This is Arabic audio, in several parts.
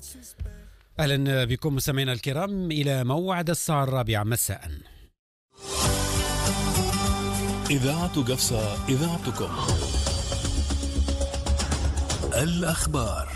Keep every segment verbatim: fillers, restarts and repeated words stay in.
أهلا بكم مستمعينا الكرام إلى موعد الساعة الرابعة مساء. إذاعة قفصة، إذاعتكم. الأخبار.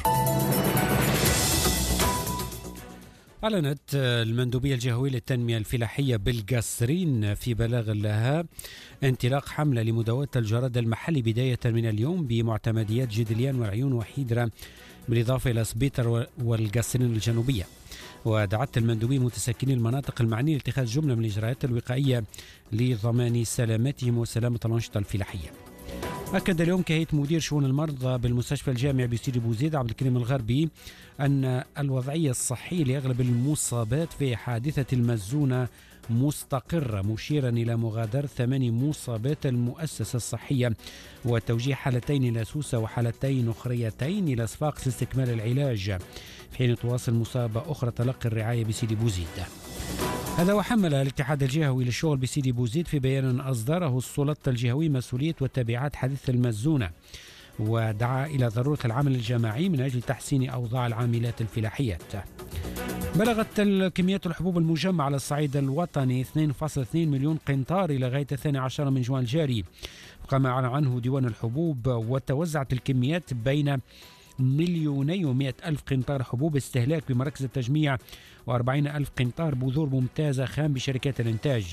أعلنت المندوبية الجهوية للتنمية الفلاحية بالقصرين في بلاغ لها انطلاق حملة لمداواة الجراد المحلي بداية من اليوم بمعتمديات جدليان والعيون وحيدرة، بالإضافة إلى سبيتر والقصرين الجنوبية. ودعت المندوبية متسكني المناطق المعنية لاتخاذ جملة من الإجراءات الوقائية لضمان سلامتهم وسلامة الأنشطة الفلاحية. أكد اليوم كهيئة مدير شؤون المرضى بالمستشفى الجامعي بسيدي بوزيد عبد الكريم الغربي أن الوضعية الصحية لأغلب المصابات في حادثة المزونة مستقرة، مشيرا إلى مغادرة ثماني مصابات المؤسسة الصحية وتوجيه حالتين إلى سوسة وحالتين أخريتين إلى صفاقس لاستكمال العلاج، في حين تواصل مصابة أخرى تلقي الرعاية بسيدي بوزيد. هذا وحمل الاتحاد الجهوي للشغل بسيدي بوزيد في بيان أصدره السلطة الجهوية مسؤولية وتبعات حادث المزونة، ودعا إلى ضرورة العمل الجماعي من أجل تحسين أوضاع العاملات الفلاحيات. بلغت كميات الحبوب المجمعة على الصعيد الوطني اثنين فاصلة اثنين مليون قنطار إلى غاية الثاني عشر من جوان الجاري، وقام عنه ديوان الحبوب. وتوزعت الكميات بين مليوني ومئة ألف قنطار حبوب استهلاك بمراكز التجميع وأربعين ألف قنطار بذور ممتازة خام بشركات الإنتاج.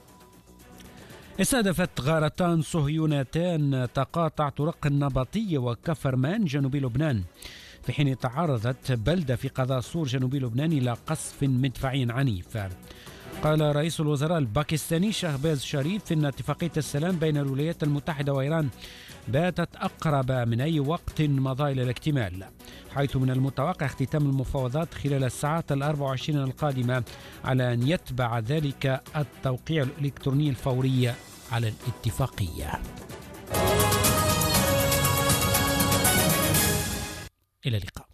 استهدفت غارتان صهيونتان تقاطع طرق النبطية وكفرمان جنوبي لبنان، في حين تعرضت بلدة في قضاء صور جنوبي لبنان إلى قصف مدفعي عنيف. قال رئيس الوزراء الباكستاني شهباز شريف إن اتفاقية السلام بين الولايات المتحدة وإيران باتت أقرب من أي وقت مضى إلى الاكتمال، حيث من المتوقع اختتام المفاوضات خلال الساعات الأربع وعشرين القادمة، على أن يتبع ذلك التوقيع الإلكتروني الفوري على الاتفاقية. إلى اللقاء.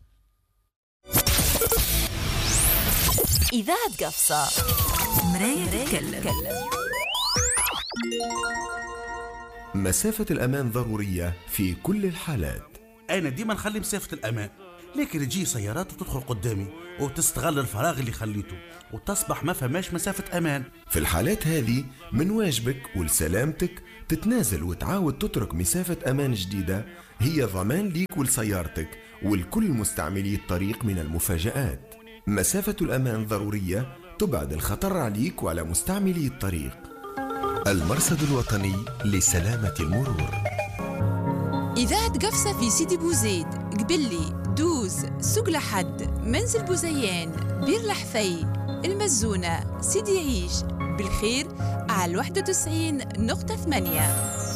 إذاعة قفصة، مراية تتكلم. مسافة الأمان ضرورية في كل الحالات. أنا ديما نخلي مسافة الأمان، لكن تجي سيارات وتدخل قدامي وتستغل الفراغ اللي خليته وتصبح ما فماش مسافة أمان. في الحالات هذه من واجبك ولسلامتك تتنازل وتعاود تترك مسافة أمان جديدة، هي ضمان ليك ولسيارتك ولكل مستعملي الطريق من المفاجآت. مسافة الأمان ضرورية تبعد الخطر عليك وعلى مستعملي الطريق. المرصد الوطني لسلامة المرور. إذاعة قفصة في سيدي بوزيد، قبلي، دوز، سوق لحد، منزل بوزيان، بير لحفي، المزونة، سيدي عيش، بالخير على واحد وتسعين نقطة ثمانية.